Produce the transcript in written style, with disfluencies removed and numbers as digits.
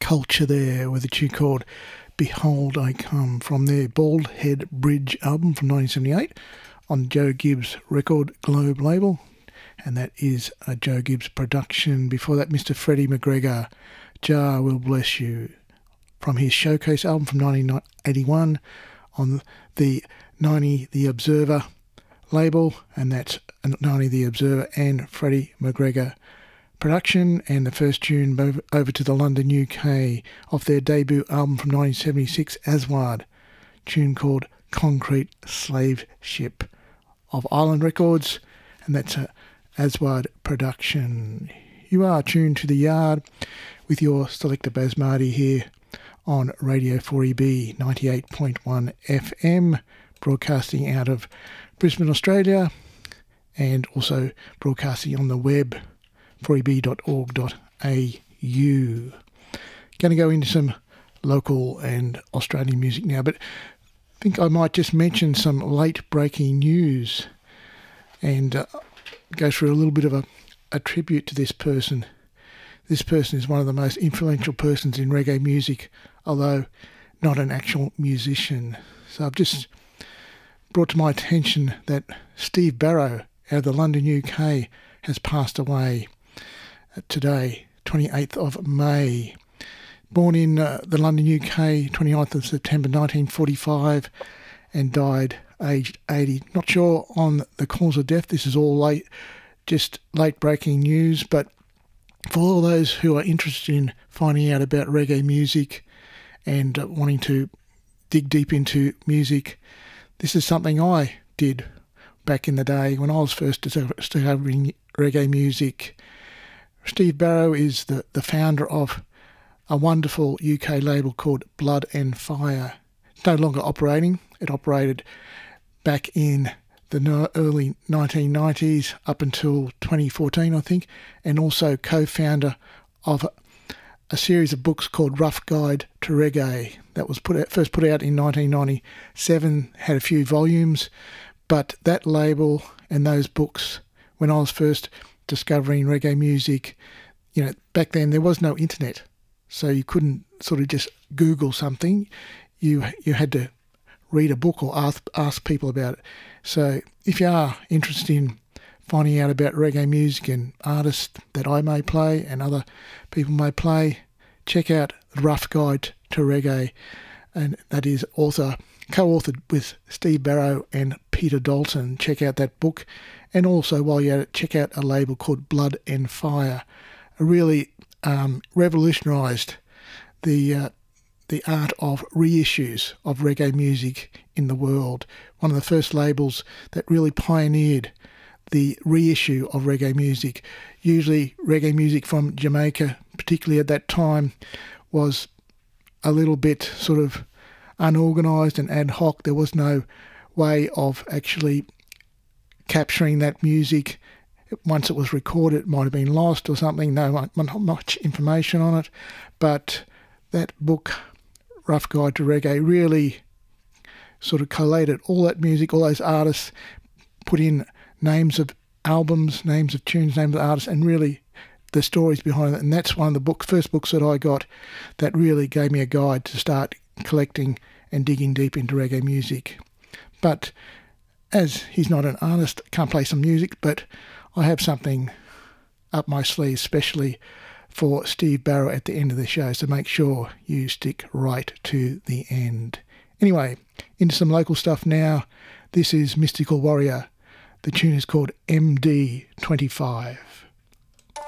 Culture there with a tune called Behold I Come from their Bald Head Bridge album from 1978 on Joe Gibbs Record Globe label, and that is a Joe Gibbs production. Before that, Mr. Freddie McGregor, Jah Will Bless You, from his Showcase album from 1981 on the 90 The Observer label, and that's 90 The Observer and Freddie McGregor production. And the first tune over to the London, UK, off their debut album from 1976, Aswad, tune called Concrete Slave Ship of Island Records, and that's a Aswad production. You are tuned to The Yard with your selector Basmati here on Radio 4EB 98.1 FM, broadcasting out of Brisbane, Australia, and also broadcasting on the web, 4eb.org.au. Going to go into some local and Australian music now, but I think I might just mention some late breaking news and go through a little bit of a tribute to this person. This person is one of the most influential persons in reggae music, although not an actual musician. So I've just brought to my attention that Steve Barrow out of the London, UK, has passed away today, 28th of May. Born in the London, UK, 29th of September 1945, and died aged 80. Not sure on the cause of death. This is all late breaking news, but for all those who are interested in finding out about reggae music and wanting to dig deep into music, this is something I did back in the day when I was first discovering reggae music. Steve Barrow is the founder of a wonderful UK label called Blood and Fire. It's no longer operating. It operated back in the early 1990s up until 2014, I think, and also co-founder of a series of books called Rough Guide to Reggae that was first put out in 1997, had a few volumes, but that label and those books, when I was first discovering reggae music, back then there was no internet, so you couldn't sort of just Google something. You had to read a book or ask people about it. So if you are interested in finding out about reggae music and artists that I may play and other people may play, check out The Rough Guide to Reggae, and that is co-authored with Steve Barrow and Peter Dalton. Check out that book, and also while you're at it, check out a label called Blood and Fire. It really revolutionised the art of reissues of reggae music in the world. One of the first labels that really pioneered the reissue of reggae music. Usually reggae music from Jamaica, particularly at that time, was a little bit sort of unorganised and ad hoc. There was no way of actually capturing that music. Once it was recorded, it might have been lost or something. Not much information on it. But that book, Rough Guide to Reggae, really sort of collated all that music, all those artists, put in names of albums, names of tunes, names of artists, and really the stories behind it. And that's one of the first books that I got that really gave me a guide to start collecting and digging deep into reggae music. But as he's not an artist, can't play some music, but I have something up my sleeve, especially for Steve Barrow at the end of the show, so make sure you stick right to the end. Anyway, into some local stuff now. This is Mystical Warrior. The tune is called MD25.